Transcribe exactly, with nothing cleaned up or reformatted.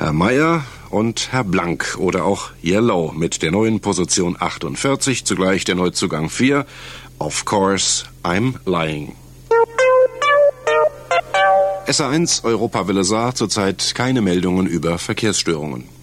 Herr Meyer und Herr Blank oder auch Yellow mit der neuen Position achtundvierzig, zugleich der Neuzugang vier, Of Course I'm Lying. S A eins Europa Welle Saar, zurzeit keine Meldungen über Verkehrsstörungen.